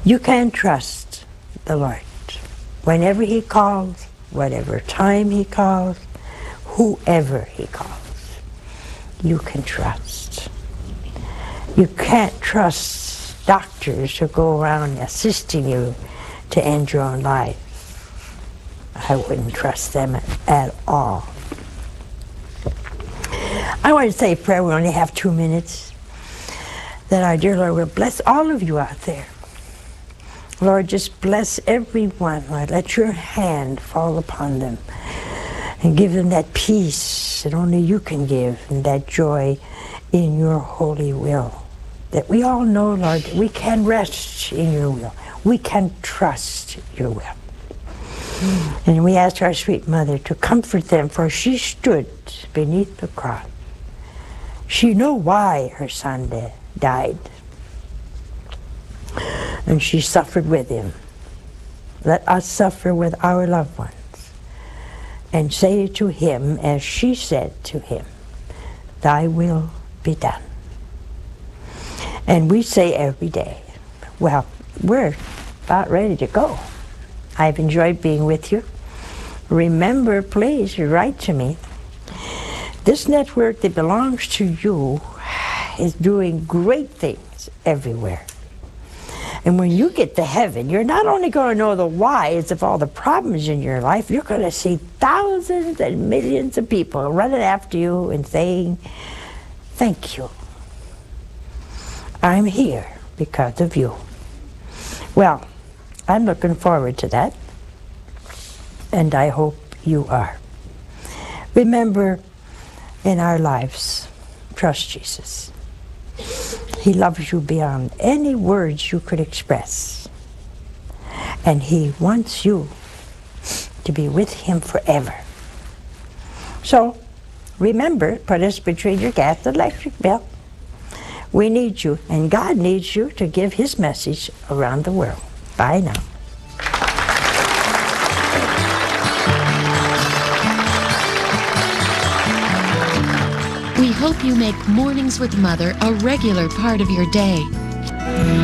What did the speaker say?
You can trust the Lord. Whenever He calls, whatever time He calls, whoever He calls, you can trust. You can't trust doctors who go around assisting you to end your own life. I wouldn't trust them at all. I want to say a prayer. We only have 2 minutes. That our dear Lord will bless all of you out there. Lord, just bless everyone. Lord, let your hand fall upon them and give them that peace that only you can give, and that joy in your holy will. That we all know, Lord, that we can rest in your will. We can trust your will. And we asked our sweet mother to comfort them, for she stood beneath the cross. She knew why her son died. And she suffered with him. Let us suffer with our loved ones and say to him, as she said to him, thy will be done. And we say every day, well, we're about ready to go. I've enjoyed being with you. Remember, please write to me. This network that belongs to you is doing great things everywhere. And when you get to heaven, you're not only going to know the whys of all the problems in your life, you're going to see thousands and millions of people running after you and saying, thank you. I'm here because of you. Well, I'm looking forward to that, and I hope you are. Remember, in our lives, trust Jesus. He loves you beyond any words you could express. And He wants you to be with Him forever. So, remember, put us between your gas and electric bill. We need you, and God needs you to give His message around the world. Bye now. We hope you make Mornings with Mother a regular part of your day.